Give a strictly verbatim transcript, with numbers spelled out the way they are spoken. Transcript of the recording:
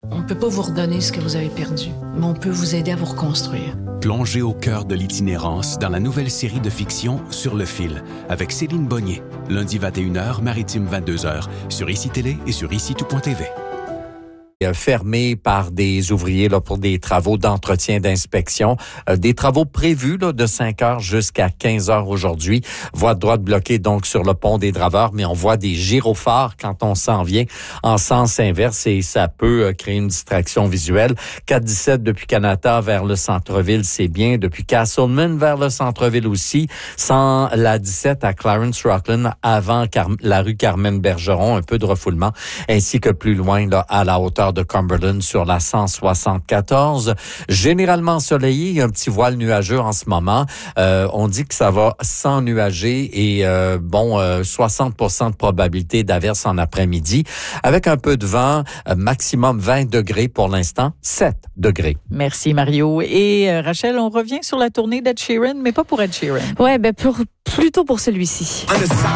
On ne peut pas vous redonner ce que vous avez perdu, mais on peut vous aider à vous reconstruire. Plongez au cœur de l'itinérance dans la nouvelle série de fiction Sur le fil, avec Céline Bonnier, lundi vingt et une heures, maritime vingt-deux heures, sur I C I Télé et sur ici tout point t v. Fermé par des ouvriers là, pour des travaux d'entretien, d'inspection. Euh, des travaux prévus là, de cinq heures jusqu'à quinze heures aujourd'hui. Voie de droite bloquée donc sur le pont des Draveurs, mais on voit des gyrophares quand on s'en vient en sens inverse et ça peut euh, créer une distraction visuelle. quatre dix-sept depuis Kanata vers le centre-ville, c'est bien. Depuis Castleman vers le centre-ville aussi. Sans la dix-sept à Clarence Rockland avant Car- la rue Carmen-Bergeron, un peu de refoulement, ainsi que plus loin là, à la hauteur de Cumberland sur la cent soixante-quatorze. Généralement ensoleillé, il y a un petit voile nuageux en ce moment. Euh, on dit que ça va s'ennuager et euh, bon, euh, soixante pour cent de probabilité d'averse en après-midi. Avec un peu de vent, euh, maximum vingt degrés pour l'instant, sept degrés. Merci Mario. Et euh, Rachel, on revient sur la tournée d'Ed Sheeran, mais pas pour Ed Sheeran. Ouais, ben pour, plutôt pour celui-ci.